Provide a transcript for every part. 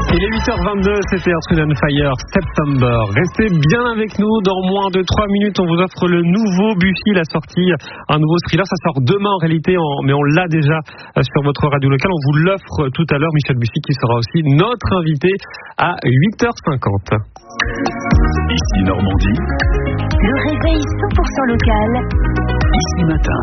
Il est 8h22, c'était Earth, Wind & Fire, September. Restez bien avec nous, dans moins de 3 minutes, on vous offre le nouveau Buffy, la sortie, un nouveau thriller. Ça sort demain en réalité, mais on l'a déjà sur votre radio locale. On vous l'offre tout à l'heure, Michel Bussy qui sera aussi notre invité à 8h50. Ici Normandie. Le réveil 100% local. Ici Matin.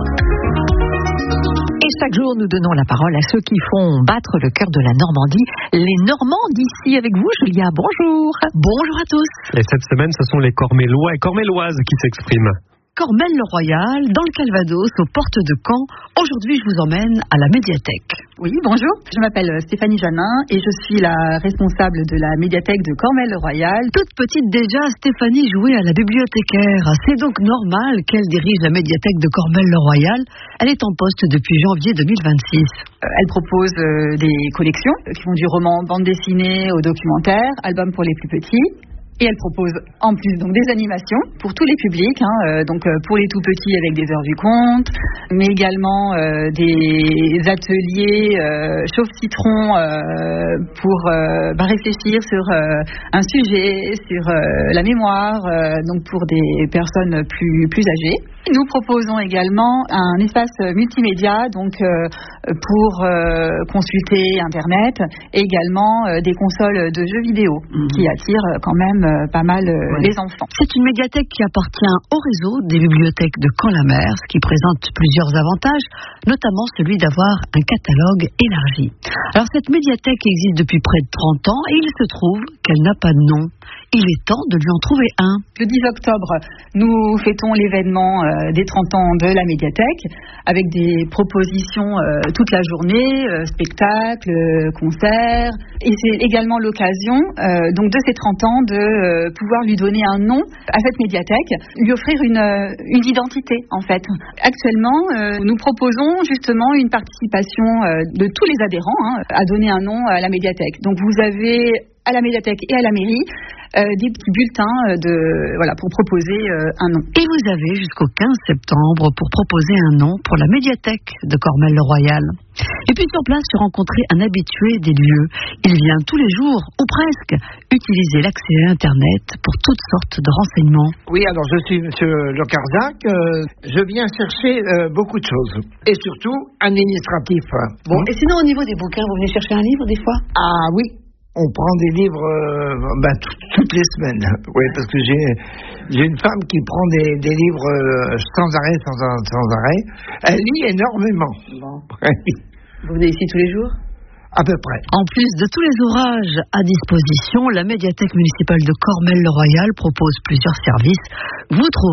Et chaque jour, nous donnons la parole à ceux qui font battre le cœur de la Normandie. Les Normands d'ici avec vous, Julia. Bonjour. Bonjour à tous. Et cette semaine, ce sont les Cormellois et Cormelloises qui s'expriment. Cormelles-le-Royal, dans le Calvados, aux portes de Caen. Aujourd'hui, je vous emmène à la médiathèque. Oui, bonjour. Je m'appelle Stéphanie Janin et je suis la responsable de la médiathèque de Cormelles-le-Royal. Toute petite déjà, Stéphanie jouait à la bibliothécaire. C'est donc normal qu'elle dirige la médiathèque de Cormelles-le-Royal. Elle est en poste depuis janvier 2026. Elle propose des collections qui vont du roman, bande dessinée au documentaire, albums pour les plus petits. Et elle propose en plus donc des animations pour tous les publics, donc pour les tout petits avec des heures du conte, mais également des ateliers chauffe-citron pour réfléchir sur un sujet, sur la mémoire, donc pour des personnes plus âgées. Nous proposons également un espace multimédia, donc pour consulter Internet, et également des consoles de jeux vidéo qui attirent quand même pas mal les enfants. C'est une médiathèque qui appartient au réseau des bibliothèques de Caen-la-Mer, ce qui présente plusieurs avantages, notamment celui d'avoir un catalogue élargi. Alors cette médiathèque existe depuis près de 30 ans et il se trouve qu'elle n'a pas de nom. Il est temps de lui en trouver un. Le 10 octobre, nous fêtons l'événement des 30 ans de la médiathèque avec des propositions toute la journée, spectacles, concerts. Et c'est également l'occasion donc de ces 30 ans de pouvoir lui donner un nom à cette médiathèque, lui offrir une identité en fait. Actuellement, nous proposons justement une participation de tous les adhérents à donner un nom à la médiathèque. Donc vous avez à la médiathèque et à la mairie des petits bulletins pour proposer un nom. Et vous avez jusqu'au 15 septembre pour proposer un nom pour la médiathèque de Cormelles-le-Royal. Et puis sur place, je rencontrais un habitué des lieux. Il vient tous les jours, ou presque, utiliser l'accès à Internet pour toutes sortes de renseignements. Oui, alors je suis monsieur Locarzac. Je viens chercher beaucoup de choses. Et surtout, administratif. Bon, et sinon au niveau des bouquins, vous venez chercher un livre des fois ? Ah oui. On prend des livres toutes les semaines. Oui, parce que j'ai une femme qui prend des livres sans arrêt. Elle lit énormément. Bon. Vous venez ici tous les jours ? À peu près. En plus de tous les ouvrages à disposition, la médiathèque municipale de Cormelles-le-Royal propose plusieurs services. Vous trouvez